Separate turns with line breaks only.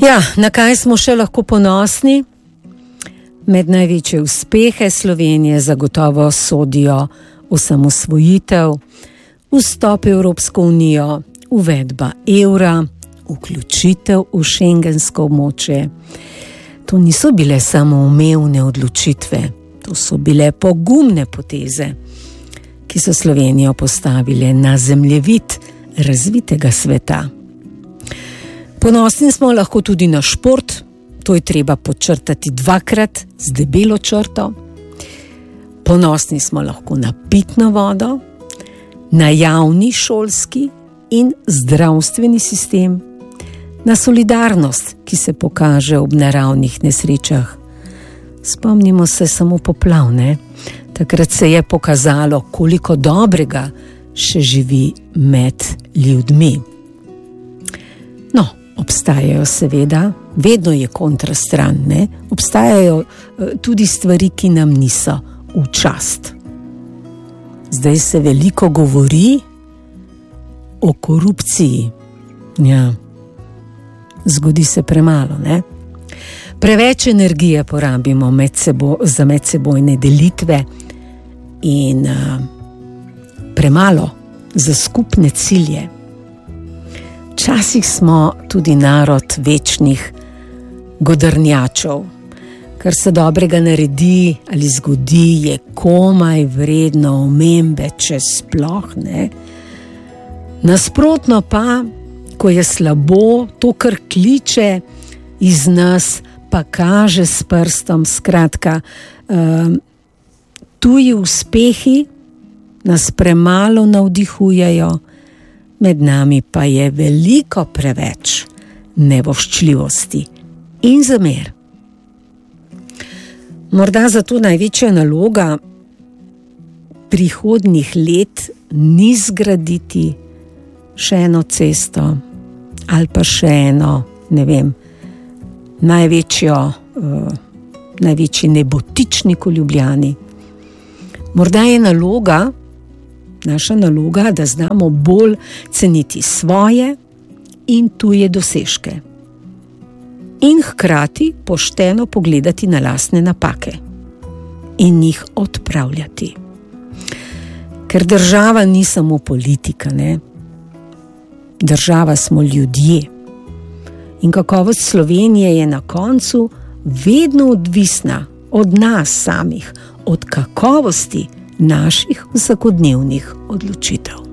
Ja, na kaj smo še lahko ponosni? Med največje uspehe Slovenije zagotovo sodijo osamosvojitev, vstop v Evropsko unijo, uvedba evra, vključitev v šengensko območje. To niso bile samoumevne odločitve, to so bile pogumne poteze, ki so Slovenijo postavile na zemljevid razvitega sveta. Ponosni smo lahko tudi na šport, to je treba podčrtati dvakrat z debelo črto. Ponosni smo lahko na pitno vodo, na javni šolski in zdravstveni sistem, na solidarnost, ki se pokaže ob naravnih nesrečah. Spomnimo se samo poplav, ne? Takrat se je pokazalo, koliko dobrega še živi med ljudmi. No, obstajajo seveda, vedno je kontrastran, ne? Obstajajo tudi stvari, ki nam niso v čast. Zdaj se veliko govori o korupciji. Ja, zgodi se premalo, ne? Preveč energije porabimo za medsebojne delitve in premalo za skupne cilje. Včasih smo tudi narod večnih godrnjačev. Kar se dobrega naredi ali zgodi, je komaj vredno omembe, če sploh ne. Nasprotno pa, ko je slabo, to, kar kliče iz nas, pa kaže s prstom. Skratka, tuji uspehi nas premalo navdihujejo, med nami pa je veliko preveč nevoščljivosti in zamer. Morda zato največja naloga prihodnjih let ni zgraditi še eno cesto ali pa še eno, ne vem, največji nebotičnik v Ljubljani. Morda je naša naloga, da znamo bolj ceniti svoje in tuje dosežke in hkrati pošteno pogledati na lastne napake in jih odpravljati. Ker država ni samo politika, ne? Država smo ljudje. In kakovost Slovenije je na koncu vedno odvisna od nas samih, od kakovosti naših vsakodnevnih odločitev.